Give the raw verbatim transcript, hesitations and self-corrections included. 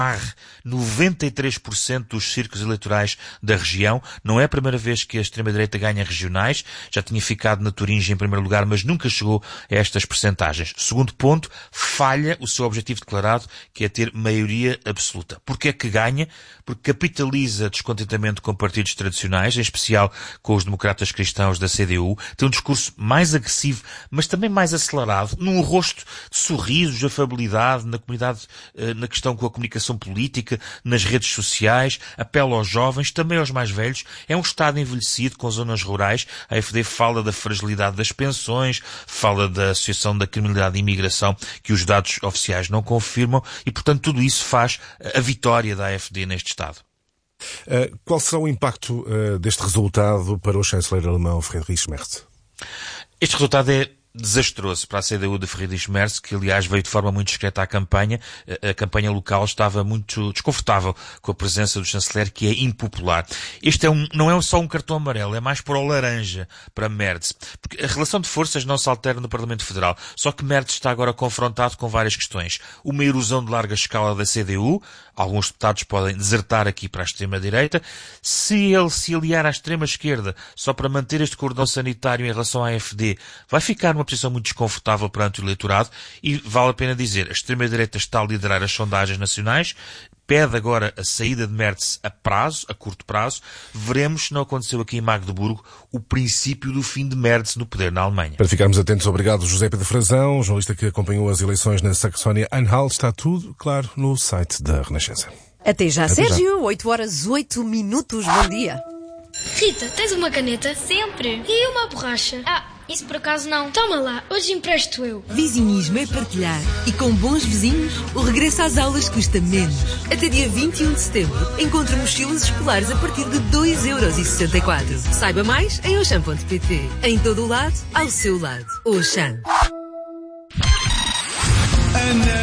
noventa e três por cento dos círculos eleitorais da região. Não é a primeira vez que a extrema-direita ganha regionais. Já tinha ficado na Turingia em primeiro lugar, mas nunca chegou a estas percentagens. Segundo ponto, falha o seu objetivo declarado, que é ter maioria absoluta. Porquê é que ganha? Porque capitaliza descontentamento com partidos tradicionais, em especial com os democratas cristãos da C D U. Tem um discurso mais agressivo, mas também mais acelerado, num rosto de sorrisos, de afabilidade, na comunidade, na questão com a comunicação política, nas redes sociais, apela aos jovens, também aos mais velhos. É um Estado envelhecido com zonas rurais. A AfD fala da fragilidade das pensões, fala da associação da criminalidade e imigração, que os dados oficiais não confirmam, e, portanto, tudo isso faz a vitória da AfD neste Estado. Uh, qual será o impacto uh, deste resultado para o chanceler alemão Friedrich Merz? Este resultado é desastroso para a C D U de Friedrich Merz, que aliás veio de forma muito discreta à campanha. A campanha local estava muito desconfortável com a presença do chanceler, que é impopular. Este é um, não é só um cartão amarelo, é mais para o laranja para Merz. Porque a relação de forças não se altera no Parlamento Federal, só que Merz está agora confrontado com várias questões. Uma erosão de larga escala da C D U, alguns deputados podem desertar aqui para a extrema-direita. Se ele se aliar à extrema-esquerda só para manter este cordão sanitário em relação à AfD, vai ficar numa posição muito desconfortável perante o eleitorado, e vale a pena dizer, a extrema-direita está a liderar as sondagens nacionais, pede agora a saída de Merz a prazo, a curto prazo. Veremos se não aconteceu aqui em Magdeburgo o princípio do fim de Merz no poder na Alemanha. Para ficarmos atentos, obrigado José Pedro Frazão, jornalista que acompanhou as eleições na Saxónia-Anhalt. Está tudo, claro, no site da Renascença. Até já, Até Sérgio. já. oito horas, oito minutos. Bom dia. Rita, tens uma caneta? Sempre. E uma borracha? Ah, isso por acaso não. Toma lá, hoje empresto eu. Vizinhismo é partilhar. E com bons vizinhos, o regresso às aulas custa menos. Até dia vinte e um de setembro, encontre mochilas escolares a partir de dois euros e sessenta e quatro. Saiba mais em oxam ponto pt. Em todo o lado, ao seu lado. Oxam. Ana